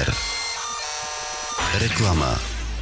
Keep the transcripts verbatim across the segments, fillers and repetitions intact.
Air. Реклама.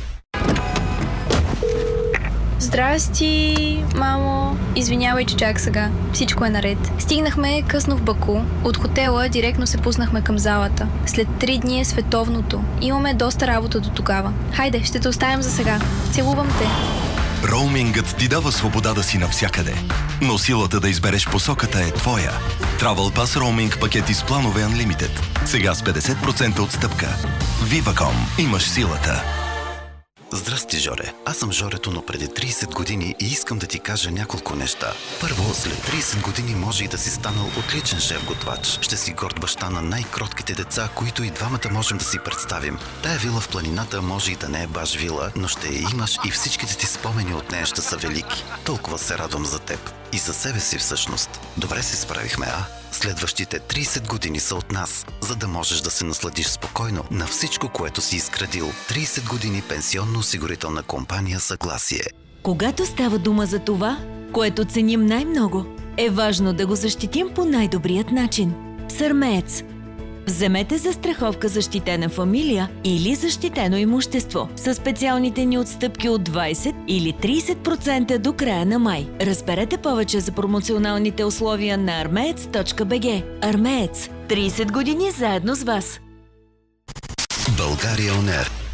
Здрасти, мамо. Извинявай, че чак сега. Всичко е наред. Стигнахме късно в Баку. От хотела директно се пуснахме към залата. След три дни е световното. Имаме доста работа до тогава. Хайде, ще те оставям за сега. Целувам те. Роумингът ти дава свобода да си навсякъде, но силата да избереш посоката е твоя. Travel Pass Roaming пакети с планове Unlimited. Сега с петдесет процента отстъпка. Viva.com. Имаш силата. Здрасти, Жоре. Аз съм Жорето, но преди трийсет години и искам да ти кажа няколко неща. Първо, след трийсет години може и да си станал отличен шеф-готвач. Ще си горд баща на най-кротките деца, които и двамата можем да си представим. Тая вила в планината може и да не е баш вила, но ще я имаш и всичките ти спомени от нея ще са велики. Толкова се радвам за теб. И за себе си всъщност. Добре се справихме, а? Следващите трийсет години са от нас, за да можеш да се насладиш спокойно на всичко, което си изградил. трийсет години пенсионно-осигурителна компания Съгласие. Когато става дума за това, което ценим най-много, е важно да го защитим по най-добрият начин. Сърмеец. Вземете застраховка защитена фамилия или защитено имущество със специалните ни отстъпки от двайсет или трийсет процента до края на май. Разберете повече за промоционалните условия на армеец точка би джи. Армеец. трийсет години заедно с вас. България On Air.